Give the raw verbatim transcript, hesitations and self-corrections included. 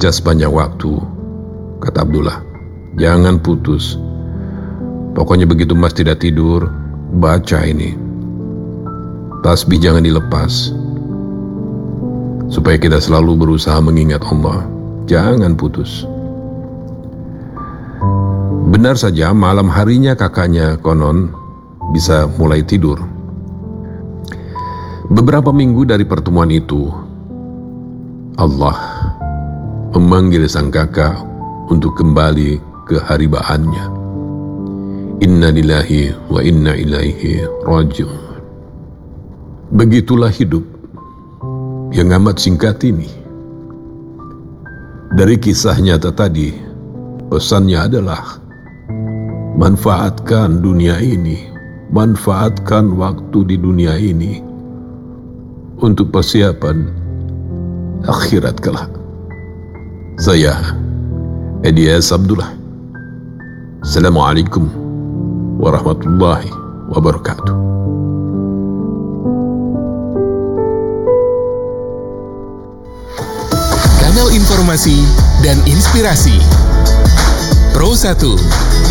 baca sepanjang waktu, kata Abdullah. Jangan putus. Pokoknya begitu Mas tidak tidur, baca ini. Tasbih jangan dilepas. Supaya kita selalu berusaha mengingat Allah. Jangan putus. Benar saja, malam harinya kakaknya konon bisa mulai tidur. Beberapa minggu dari pertemuan itu, Allah memanggil sang kakak untuk kembali ke haribaannya. Inna lillahi wa inna ilaihi raji'un. Begitulah hidup yang amat singkat ini. Dari kisah nyata tadi, pesannya adalah manfaatkan dunia ini, manfaatkan waktu di dunia ini untuk persiapan akhirat kelak. Saya Edi S. Abdullah. Assalamualaikum warahmatullahi wabarakatuh. Kanal informasi dan inspirasi Pro satu